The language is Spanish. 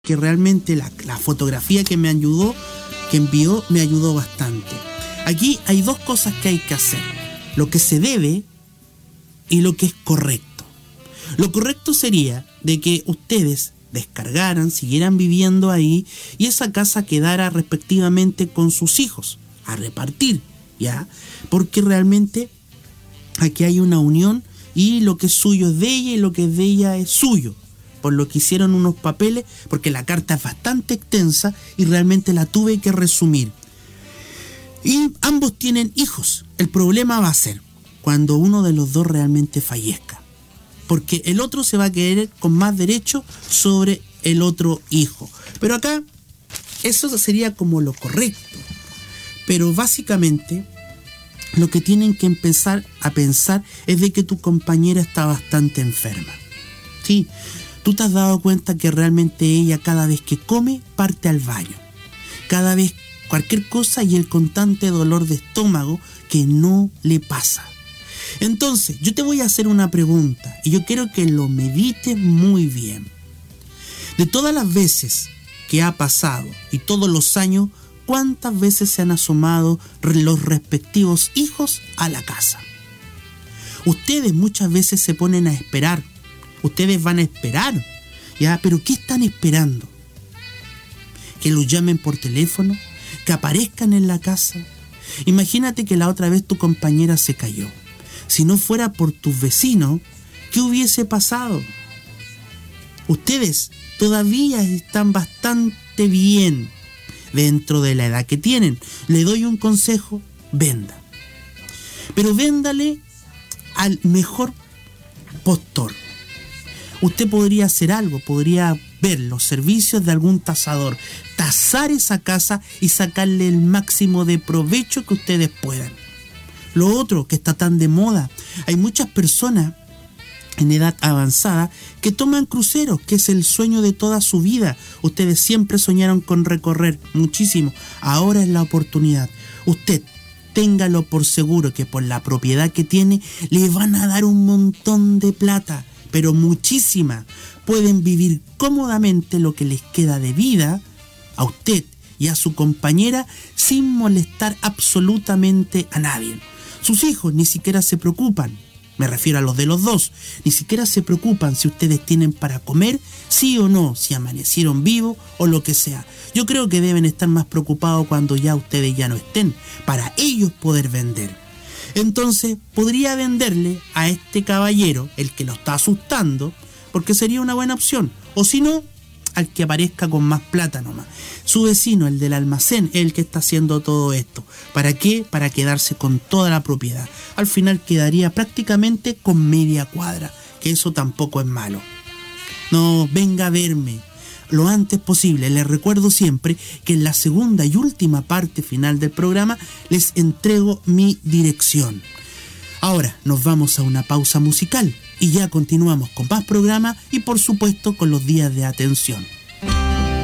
que realmente la fotografía que envió, me ayudó bastante. Aquí hay dos cosas que hay que hacer: lo que se debe y lo que es correcto. Lo correcto sería de que ustedes descargaran, siguieran viviendo ahí y esa casa quedara respectivamente con sus hijos, a repartir, ¿ya? Porque realmente aquí hay una unión y lo que es suyo es de ella y lo que es de ella es suyo. Por lo que hicieron unos papeles, porque la carta es bastante extensa y realmente la tuve que resumir. Y ambos tienen hijos. El problema va a ser cuando uno de los dos realmente fallezca, porque el otro se va a querer con más derecho sobre el otro hijo. Pero acá eso sería como lo correcto. Pero básicamente lo que tienen que empezar a pensar es de que tu compañera está bastante enferma. Sí, tú te has dado cuenta que realmente ella cada vez que come parte al baño. Cada vez cualquier cosa y el constante dolor de estómago que no le pasa. Entonces, yo te voy a hacer una pregunta y yo quiero que lo medites muy bien. De todas las veces que ha pasado y todos los años, ¿cuántas veces se han asomado los respectivos hijos a la casa? Ustedes muchas veces se ponen a esperar. Ustedes van a esperar, ¿ya? Pero ¿qué están esperando? ¿Que los llamen por teléfono? ¿Que aparezcan en la casa? Imagínate que la otra vez tu compañera se cayó. Si no fuera por tus vecinos, ¿qué hubiese pasado? Ustedes todavía están bastante bien dentro de la edad que tienen. Le doy un consejo: venda. Pero véndale al mejor postor. Usted podría hacer algo, podría ver los servicios de algún tasador, tasar esa casa y sacarle el máximo de provecho que ustedes puedan. Lo otro que está tan de moda, hay muchas personas en edad avanzada que toman cruceros, que es el sueño de toda su vida. Ustedes siempre soñaron con recorrer muchísimo, ahora es la oportunidad. Usted téngalo por seguro que por la propiedad que tiene le van a dar un montón de plata, pero muchísima. Pueden vivir cómodamente lo que les queda de vida a usted y a su compañera sin molestar absolutamente a nadie. Sus hijos ni siquiera se preocupan, me refiero a los de los dos, ni siquiera se preocupan si ustedes tienen para comer, sí o no, si amanecieron vivos o lo que sea. Yo creo que deben estar más preocupados cuando ya ustedes ya no estén, para ellos poder vender. Entonces podría venderle a este caballero, el que lo está asustando, porque sería una buena opción. O si no, al que aparezca con más plata nomás. Su vecino, el del almacén, es el que está haciendo todo esto. ¿Para qué? Para quedarse con toda la propiedad. Al final quedaría prácticamente con media cuadra, que eso tampoco es malo. No, venga a verme lo antes posible. Les recuerdo siempre que en la segunda y última parte final del programa les entrego mi dirección. Ahora nos vamos a una pausa musical y ya continuamos con más programa y por supuesto con los días de atención.